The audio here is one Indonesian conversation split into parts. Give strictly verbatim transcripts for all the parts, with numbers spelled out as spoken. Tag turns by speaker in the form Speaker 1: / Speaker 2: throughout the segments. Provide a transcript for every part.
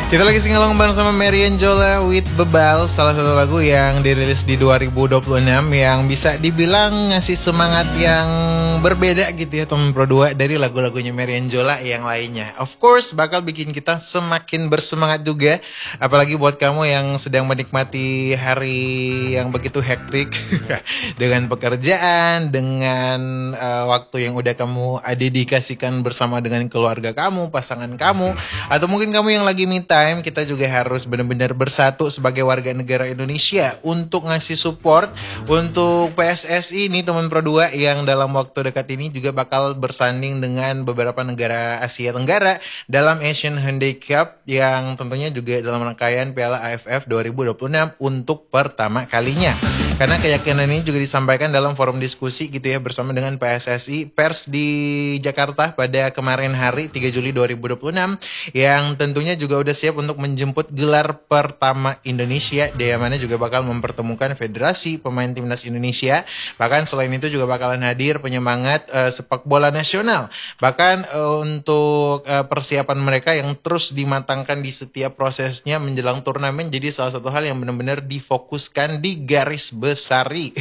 Speaker 1: Kita lagi singalong bareng sama Marian Jola with Bebal, salah satu lagu yang dirilis di dua ribu dua puluh enam yang bisa dibilang ngasih semangat yang berbeda gitu ya teman Pro dua dari lagu-lagunya Marian Jola yang lainnya. Of course bakal bikin kita semakin bersemangat juga, apalagi buat kamu yang sedang menikmati hari yang begitu hektik dengan pekerjaan, dengan uh, waktu yang udah kamu dedikasikan bersama dengan keluarga kamu, pasangan kamu, atau mungkin kamu yang lagi me time. Kita juga harus benar-benar bersatu sebagai warga negara Indonesia untuk ngasih support untuk P S S I ini teman Pro dua yang dalam waktu dekat ini juga bakal bersanding dengan beberapa negara Asia Tenggara dalam Asian Hyundai Cup yang tentunya juga dalam rangkaian Piala A F F dua ribu dua puluh enam untuk pertama kalinya. Karena keyakinan ini juga disampaikan dalam forum diskusi gitu ya bersama dengan P S S I Pers di Jakarta pada kemarin hari tiga Juli dua ribu dua puluh enam yang tentunya juga udah siap untuk menjemput gelar pertama Indonesia, di mana juga bakal mempertemukan Federasi Pemain Timnas Indonesia. Bahkan selain itu juga bakalan hadir penyemangat uh, sepak bola nasional. Bahkan uh, untuk uh, persiapan mereka yang terus dimatangkan di setiap prosesnya menjelang turnamen jadi salah satu hal yang benar-benar difokuskan di garis besari.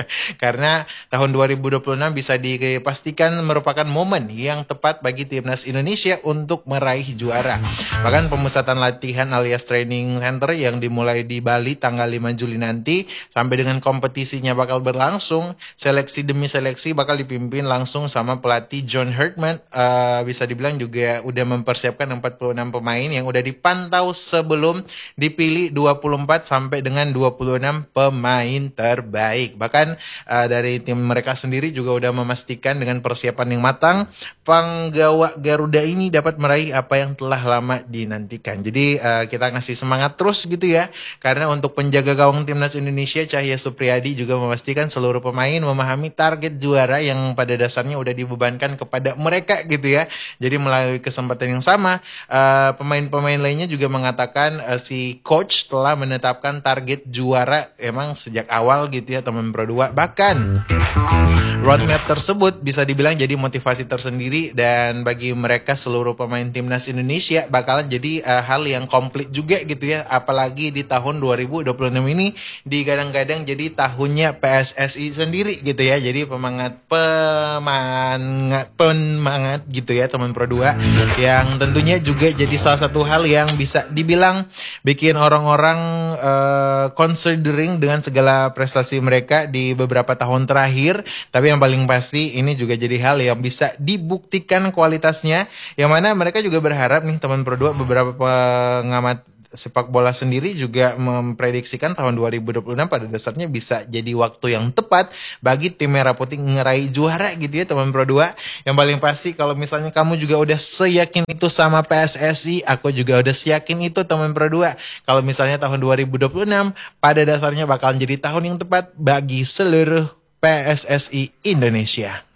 Speaker 1: Karena tahun dua ribu dua puluh enam bisa dipastikan merupakan momen yang tepat bagi timnas Indonesia untuk meraih juara. Bahkan pemusatan latihan alias training center yang dimulai di Bali tanggal lima Juli nanti sampai dengan kompetisinya bakal berlangsung, seleksi demi seleksi bakal dipimpin langsung sama pelatih John Herdman. Uh, bisa dibilang juga udah mempersiapkan empat puluh enam pemain yang udah dipantau sebelum dipilih dua puluh empat sampai dengan dua puluh enam pemain terbaik. Bahkan uh, dari tim mereka sendiri juga udah memastikan dengan persiapan yang matang penggawa Garuda ini dapat meraih apa yang telah lama dinantikan. Jadi uh, kita ngasih semangat terus gitu ya. Karena untuk penjaga gawang timnas Indonesia Cahya Supriyadi juga memastikan seluruh pemain memahami target juara yang pada dasarnya udah dibebankan kepada mereka gitu ya. Jadi melalui kesempatan yang sama uh, pemain-pemain lainnya juga mengatakan uh, si coach telah menetapkan target juara emang sejak awal gitu ya teman Pro dua. Bahkan roadmap tersebut bisa dibilang jadi motivasi tersendiri dan bagi mereka seluruh pemain timnas Indonesia bakalan jadi uh, hal yang komplit juga gitu ya. Apalagi di tahun dua ribu dua puluh enam ini digadang-gadang jadi tahunnya P S S I sendiri gitu ya. Jadi pemangat pemangat pemangat gitu ya teman Pro dua yang tentunya juga jadi salah satu hal yang bisa dibilang bikin orang-orang uh, considering dengan segala prestasi mereka di beberapa tahun terakhir. Tapi yang paling pasti ini juga jadi hal yang bisa dibuktikan kualitasnya, yang mana mereka juga berharap nih teman Pro dua, beberapa pengamat sepak bola sendiri juga memprediksikan tahun dua ribu dua puluh enam pada dasarnya bisa jadi waktu yang tepat bagi tim Merah Putih ngeraih juara gitu ya teman Pro dua. Yang paling pasti kalau misalnya kamu juga udah seyakin itu sama P S S I, aku juga udah seyakin itu teman Pro dua. Kalau misalnya tahun dua ribu dua puluh enam pada dasarnya bakal jadi tahun yang tepat bagi seluruh P S S I Indonesia.